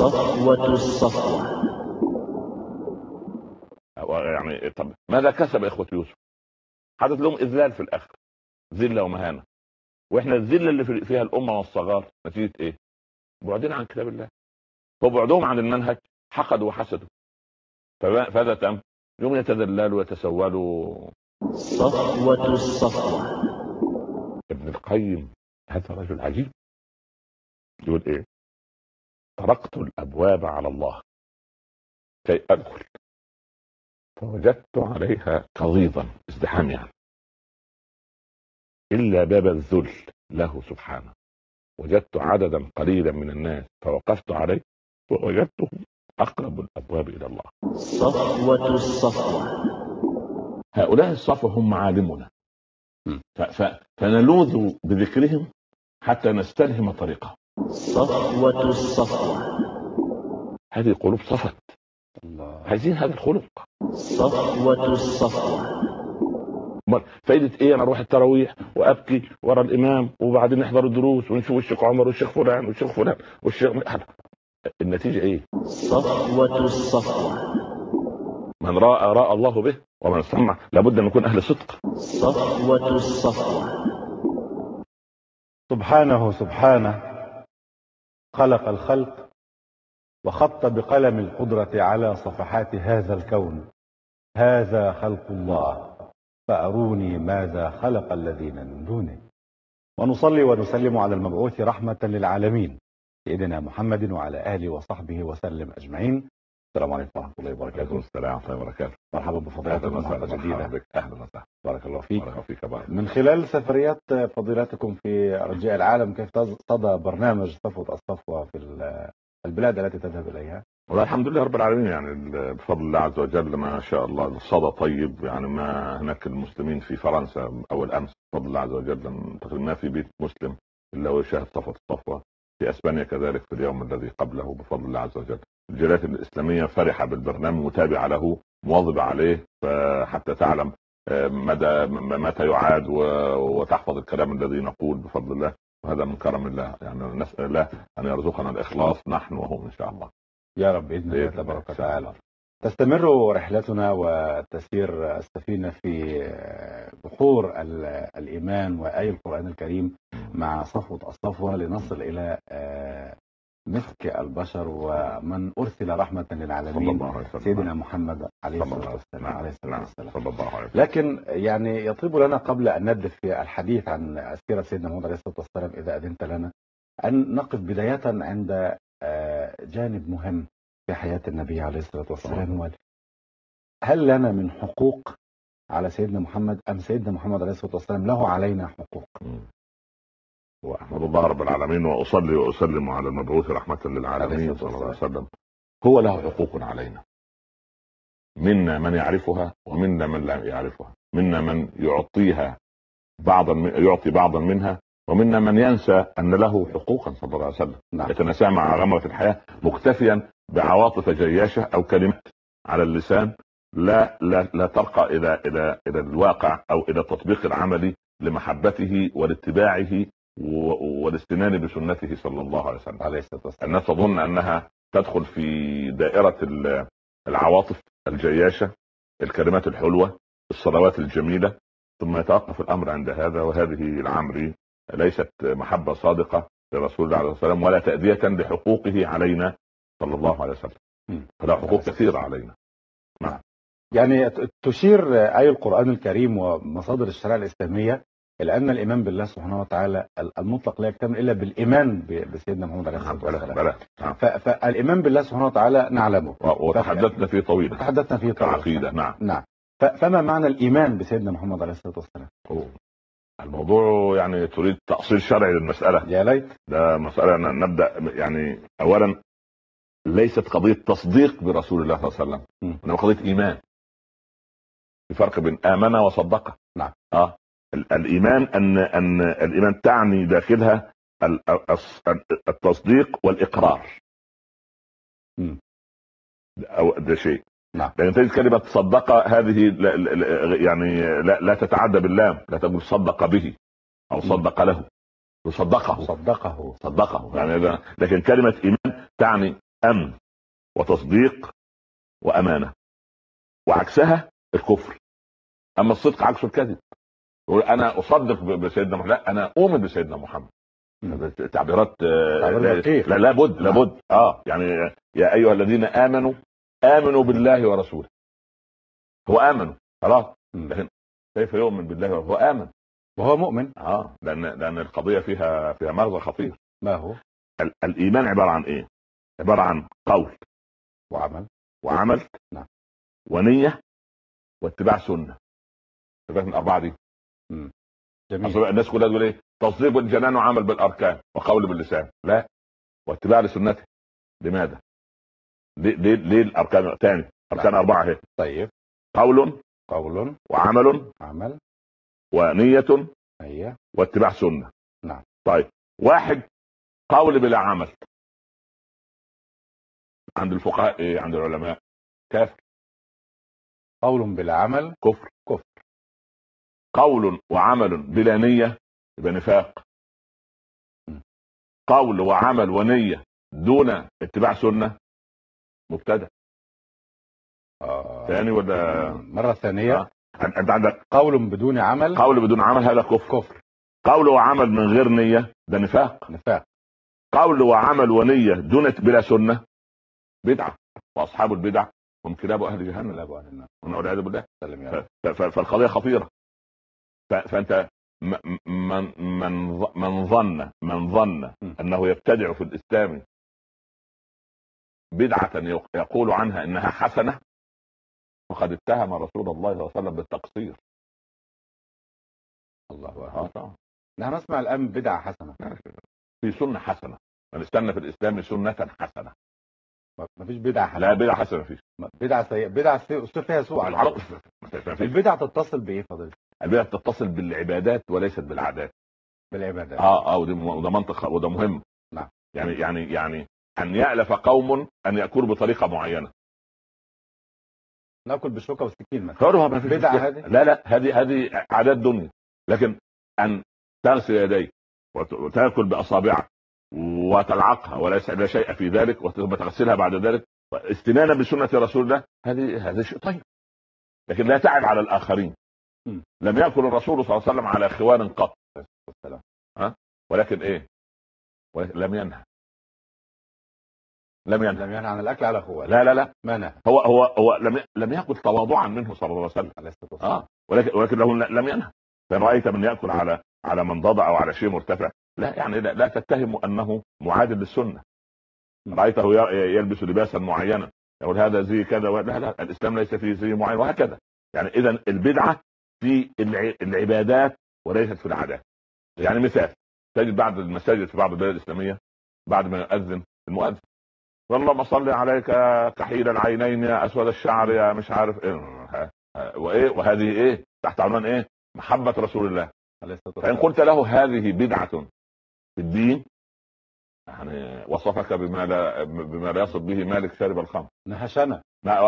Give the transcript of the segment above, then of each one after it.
صفوة الصفوة. يعني طب ماذا كسب اخوة يوسف؟ حدث لهم اذلال في الاخر، ذله ومهانه. واحنا الذله اللي فيها الامه والصغار نتيجه ايه؟ بعدين عن كتاب الله، وبعدهم عن المنهج حقدوا وحسدوا. فهذا تم يوم يتذللوا ويتسولوا. صفوة الصفوة. ابن القيم هذا رجل عجيب، يقول ايه؟ طرقت الابواب على الله كي ادخل فوجدت عليها قضيضا، ازدحام يعني، الا باب الذل له سبحانه، وجدت عددا قليلا من الناس فوقفت عليه ووجدتهم اقرب الابواب الى الله. صفوة الصفوة. هؤلاء الصفوة هم عالمنا، فنلوذ بذكرهم حتى نستلهم طريقهم. صفوة الصفوة. هذه قلوب صفت، عايزين هذا الخلق. صفوة الصفوة. فايدة ايه انا اروح التراويح وابكي ورا الامام وبعدين نحضر الدروس ونشوف الشيخ عمر والشيخ فلان والشيخ فلان والشيخ، النتيجة ايه؟ صفوة الصفوة. من راى الله به ومن سمع لابد ان نكون اهل صدق. صفوة الصفوة. سبحانه خلق الخلق وخط بقلم القدرة على صفحات هذا الكون. هذا خلق الله فأروني ماذا خلق الذين من دونه. ونصلي ونسلم على المبعوث رحمة للعالمين سيدنا محمد وعلى آله وصحبه وسلم أجمعين. السلام عليكم ورحمة الله وبركاته. السلام ورحمة الله وبركاته. مرحبا بفضيلتكم مرحبا جديدة. أهلا وسهلا. بارك الله فيك. بارك فيك بارك. من خلال سفريات فضيلتكم في أرجاء العالم، كيف صدى برنامج صفوة الصفوة في البلاد التي تذهب إليها؟ والله الحمد لله رب العالمين، يعني بفضل الله عز وجل ما شاء الله الصدى طيب. يعني ما هناك المسلمين في فرنسا أول أمس بفضل الله عز وجل تقريبا ما في بيت مسلم إلا ويشاهد صفوة الصفوة. في أسبانيا كذلك في اليوم الذي قبله بفضل الله عز وجل. الجاليات الإسلامية فرحة بالبرنامج، متابعة له، مواظبة عليه، حتى تعلم متى يعاد وتحفظ الكلام الذي نقول بفضل الله. وهذا من كرم الله، يعني نسأل الله أن يرزقنا الإخلاص نحن وهم إن شاء الله يا رب بإذن الله تبارك وتعالى. تستمر رحلتنا وتسير السفينة في بحور الإيمان وآي القرآن الكريم مع صفوة الصفوة لنصل إلى مسك البشر ومن أرسل رحمة للعالمين سيدنا محمد عليه الصلاة والسلام. لكن يعني يطيب لنا قبل أن نبدأ في الحديث عن سيرة سيدنا محمد عليه الصلاة والسلام إذا أذنت لنا أن نقف بداية عند جانب مهم في حياة النبي عليه الصلاة والسلام. هل لنا من حقوق على سيدنا محمد أم سيدنا محمد عليه الصلاة والسلام له علينا حقوق؟ وأحمد الله رب العالمين وأصلي وأسلم على المبعوث رحمة للعالمين صلى الله عليه وسلم. هو له حقوق علينا، منا من يعرفها ومنا من لا يعرفها، منا من يعطيها يعطي بعضا منها، ومنا من ينسى أن له حقوقا صلى الله عليه وسلم. يتناسى مع غمرة الحياة مكتفيا بعواطف جياشة أو كلمات على اللسان لا ترقى إلى الواقع أو إلى التطبيق العملي لمحبته والاتباعه والاستنان بسنته صلى الله عليه وسلم. الناس تظن أنها تدخل في دائرة العواطف الجياشة، الكلمات الحلوة، الصلوات الجميلة، ثم يتوقف الأمر عند هذا. وهذه العمر ليست محبة صادقة لرسول الله عليه السلام ولا تأدية لحقوقه علينا صلى الله عليه وسلم. فله حقوق كثيرة علينا. نعم. يعني تشير آية القرآن الكريم ومصادر الشريعة الإسلامية إلى أن الإيمان بالله سبحانه وتعالى المطلق لا يكتمل إلا بالإيمان بسيدنا محمد عليه الصلاة والسلام. فالإيمان بالله سبحانه وتعالى نعلمه وتحدثنا فيه طويلا. كعقيدة. نعم. فما معنى الإيمان بسيدنا محمد عليه الصلاة والسلام؟ الموضوع يعني تريد تأصيل شرعي للمسألة؟ يا ليت. ده مسألة نبدأ. يعني أولا ليست قضية تصديق برسول الله صلى الله عليه وسلم، إنما قضية إيمان. في فرق بين آمن وصدق. نعم. الإيمان أن الإيمان تعني داخلها التصديق والإقرار. أو ده شيء. نعم. لأن تجد كلمة صدق هذه يعني لا تتعدى باللام، لا تقول صدق به أو صدق له، صدقه يعني. لكن كلمة إيمان تعني امن وتصديق وامانه، وعكسها الكفر. اما الصدق عكسه الكذب. يقول انا اصدق بسيدنا محمد، لا انا اؤمن بسيدنا محمد. تعبيرات لا لابد يعني يا ايها الذين امنوا بالله ورسوله. هو امنوا خلاص، لكن كيف يؤمن بالله وهو امن وهو مؤمن؟ لان القضيه فيها مغزى خطير. ما هو الايمان؟ عباره عن ايه؟ عباره عن قول وعمل نعم. ونيه واتباع سنه. من الاربعه دي. جميل. الناس كلها تقول ايه؟ تصديق بالجنان وعمل بالاركان وقول باللسان. لا، واتباع لسنته. لماذا؟ ليه الاركان ثاني؟ اركان اربعه اهي. طيب. قول وعمل ونيه واتباع سنه. نعم. طيب، واحد قول بلا عمل عند الفقهاء ايه؟ عند العلماء كافر. قول بلا عمل كفر. قول وعمل بلا نية يبقى نفاق. قول وعمل ونية دون اتباع سنة مبتدع. ثاني ولا مرة ثانية؟ انت عندك قول بدون عمل. قول بدون عمل هذا كفر. قول وعمل من غير نية ده نفاق. قول وعمل ونية دون بلا سنة بدعة، واصحاب البدع هم كلاب اهل جهنم. ونعوذ بالله. فالقضية خطيرة. فانت من ظن انه يبتدع في الاسلام بدعة يقول عنها انها حسنة فقد اتهم رسول الله صلى الله عليه وسلم بالتقصير. الله اكبر. نحن نسمع الان بدعة حسنة. في سنة حسنة. نستنى في الاسلام سنة حسنة. ما فيش بدعة حسنة. لا، بدعة حسنة فيش. بدعة سيئة. بدعة فيها سوء على العرب. البدعة تتصل بايه فضيلة؟ البدعة تتصل بالعبادات وليست بالعادات. بالعبادات. وده منطق وده مهم. نعم. يعني ان يألف قوم ان يأكلوا بطريقة معينة. ناكل بالشوكة والسكين مثلا. بدعة هذه؟ لا، هذه عادات دنيا. لكن ان تغسل يديك وتاكل باصابعك وتلعقها لا شيء في ذلك وثم تغسلها بعد ذلك استنانا بسنة رسول الله، هذا شيء طيب. لكن لا تعب على الاخرين. لم يأكل الرسول صلى الله عليه وسلم على خوان قط. ولكن ايه؟ لم ينهى عن الاكل على خوان. لا ما نهى. هو لم يأكل تواضعا منه صلى الله عليه وسلم. ولكن له لم ينهى. فان رايت من يأكل على منضدة او على شيء مرتفع، لا يعني لا تتهم انه معادل للسنة. رايته يلبس لباسا معينا يقول هذا زي كذا، لا الاسلام ليس فيه زي معين، وهكذا. يعني اذا البدعة في العبادات وليست في العادات. يعني مثال، تجد بعض المساجد في بعض البلاد الاسلاميه بعد ما يؤذن المؤذن اللهم صل عليك كحيل العينين يا اسود الشعر يا مش عارف ايه وايه، وهذه ايه؟ تحت عنوان ايه؟ محبة رسول الله. فان قلت له هذه بدعة في الدين، يعني وصفك بما لا يصف به مالك شارب الخمر. نهشنا.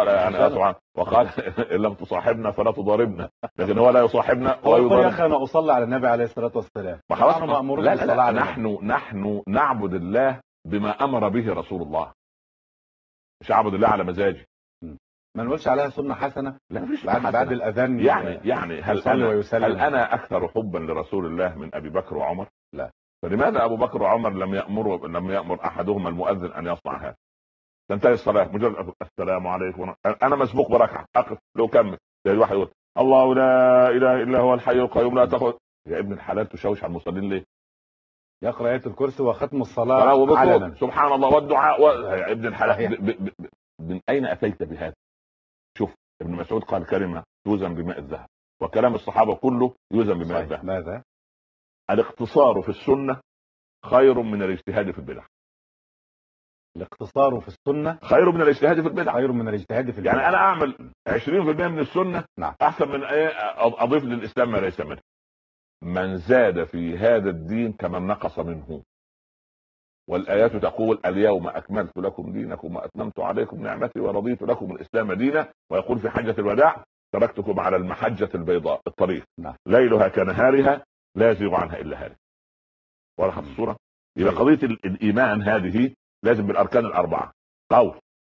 وقال ان لم تصاحبنا فلا تضاربنا، لكن هو لا يصاحبنا ويقول يا اخي انا اصلي على النبي عليه الصلاه والسلام. لا نحن نعبد الله بما امر به رسول الله، مش اعبد الله على مزاجي. ما نقولش عليها سنه حسنه. لا مفيش بعد الاذان يعني هل انا اكثر حبا لرسول الله من ابي بكر وعمر؟ لا. فلماذا ابو بكر وعمر لم يامر احدهما المؤذن ان يصنع هذا؟ تنتهي الصلاه مجرد السلام عليكم انا مسبوق بركعه اقف لو كمل زي الواحد يقول الله لا اله الا هو الحي القيوم لا تاخذ. يا ابن الحلال تشوش على المصلين ليه؟ يقرا ايه الكرسي وختم الصلاه علنا. سبحان الله والدعاء يا ابن الحلال من اين اتيت بهذا؟ شوف ابن مسعود قال كلمه توزن بماء الذهب، وكلام الصحابه كله يوزن بماء الذهب. ماذا؟ الاقتصار في السنه خير من الاجتهاد في البدع. الاقتصار في السنه خير من الاجتهاد في البدع. خير من الاجتهاد في البدع. يعني انا اعمل 20% من السنه. نعم. احسن من ايه؟ اضيف للاسلام ما ليس منه. من زاد في هذا الدين كمن نقص منه، والايات تقول اليوم اكملت لكم دينكم واتممت عليكم نعمتي ورضيت لكم الاسلام دينا، ويقول في حجة الوداع تركتكم على المحجة البيضاء الطريق. نعم. ليلها كنهارها لا يزيغ عنها الا هالك. وضحت الصورة؟ يبقى قضية الايمان هذه لازم بالاركان الاربعة: قول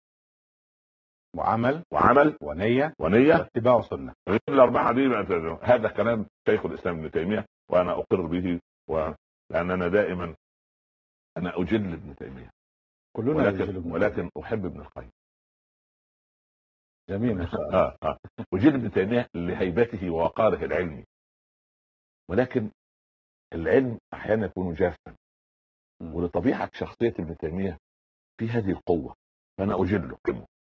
وعمل ونية واتباع سنة. الأربعة دي هذا كلام شيخ الإسلام ابن تيمية، وأنا أقر به، لأننا دائما أنا أجل ابن تيمية كلنا ولكن أحب ابن القيم. جميل ما شاء الله. أجل ابن تيمية لهيبته ووقاره العلمي، ولكن العلم أحيانا يكون جافا، ولطبيعة شخصية ابن تيمية في هذه القوة، فأنا أجله